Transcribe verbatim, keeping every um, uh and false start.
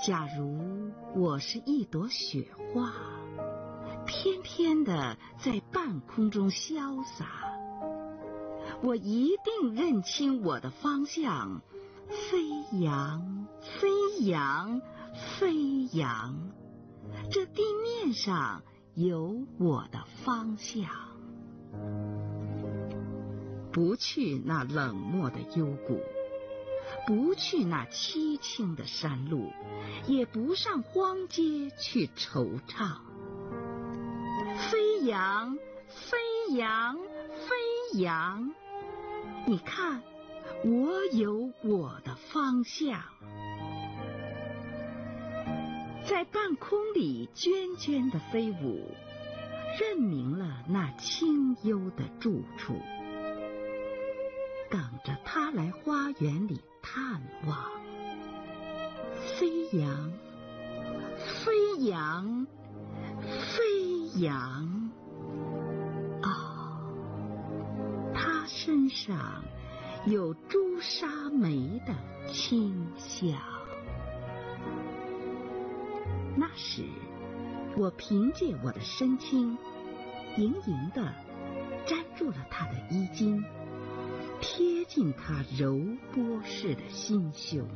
假如我是一朵雪花，天天的在半空中潇洒，我一定认清我的方向，飞扬，飞扬，飞扬。这地面上有我的方向，不去那冷漠的幽谷，不去那凄清的山路，也不上荒街去惆怅。飞扬，飞扬，飞扬！你看，我有我的方向。在半空里涓涓的飞舞，认明了那清幽的住处，等着他来花园里探望。飞扬，飞扬，飞扬！哦，他身上有朱砂梅的清香。那时，我凭借我的身轻，盈盈地粘住了他的衣襟，贴近他柔波似的心胸。